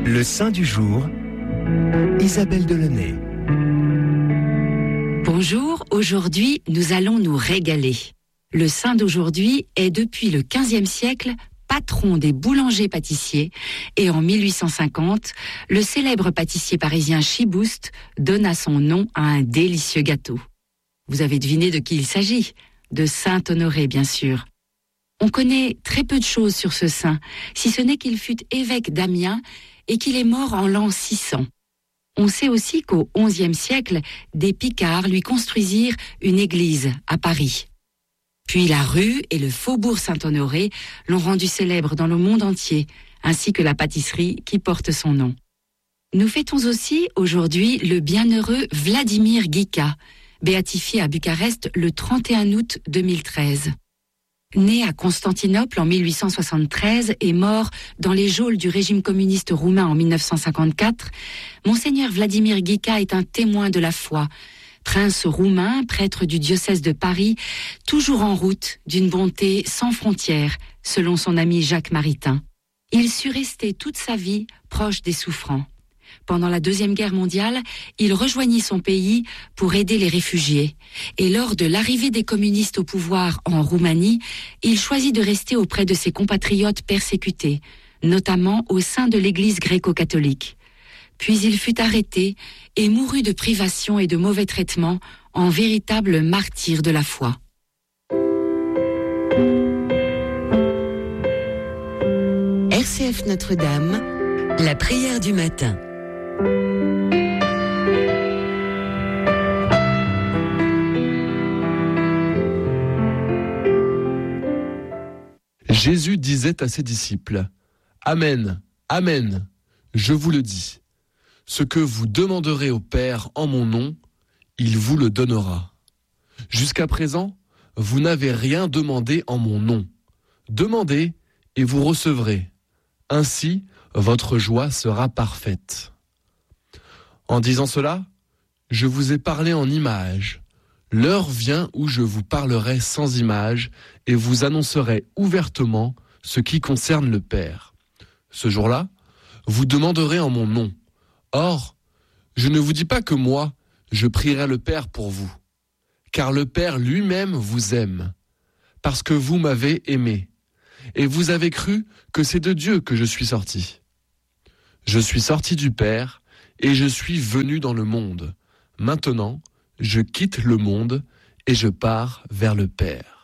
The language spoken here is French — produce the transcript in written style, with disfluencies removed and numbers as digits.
Le saint du jour, Isabelle Delaunay. Bonjour, aujourd'hui nous allons nous régaler. Le saint d'aujourd'hui est depuis le XVe siècle patron des boulangers-pâtissiers et en 1850, le célèbre pâtissier parisien Chiboust donna son nom à un délicieux gâteau. Vous avez deviné de qui il s'agit ? De saint Honoré, bien sûr. On connaît très peu de choses sur ce saint, si ce n'est qu'il fut évêque d'Amiens et qu'il est mort en l'an 600. On sait aussi qu'au XIe siècle, des Picards lui construisirent une église à Paris. Puis la rue et le faubourg Saint-Honoré l'ont rendu célèbre dans le monde entier, ainsi que la pâtisserie qui porte son nom. Nous fêtons aussi aujourd'hui le bienheureux Vladimir Guica, béatifié à Bucarest le 31 août 2013. Né à Constantinople en 1873 et mort dans les geôles du régime communiste roumain en 1954, Monseigneur Vladimir Guica est un témoin de la foi, prince roumain, prêtre du diocèse de Paris, toujours en route d'une bonté sans frontières, selon son ami Jacques Maritain. Il sut rester toute sa vie proche des souffrants. Pendant la Deuxième Guerre mondiale, il rejoignit son pays pour aider les réfugiés. Et lors de l'arrivée des communistes au pouvoir en Roumanie, il choisit de rester auprès de ses compatriotes persécutés, notamment au sein de l'Église gréco-catholique. Puis il fut arrêté et mourut de privations et de mauvais traitements en véritable martyr de la foi. RCF Notre-Dame, la prière du matin. Jésus disait à ses disciples : Amen, Amen, je vous le dis. Ce que vous demanderez au Père en mon nom, il vous le donnera. Jusqu'à présent, vous n'avez rien demandé en mon nom. Demandez et vous recevrez. Ainsi, votre joie sera parfaite. En disant cela, je vous ai parlé en images. L'heure vient où je vous parlerai sans images et vous annoncerai ouvertement ce qui concerne le Père. Ce jour-là, vous demanderez en mon nom. Or, je ne vous dis pas que moi, je prierai le Père pour vous, car le Père lui-même vous aime, parce que vous m'avez aimé, et vous avez cru que c'est de Dieu que je suis sorti. Je suis sorti du Père, et je suis venu dans le monde. Maintenant, je quitte le monde, et je pars vers le Père.